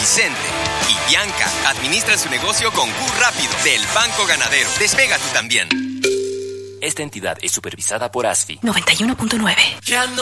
Vicente y Bianca administran su negocio con Q Rápido del Banco Ganadero. Despega tú también. Esta entidad es supervisada por ASFI. 91.9.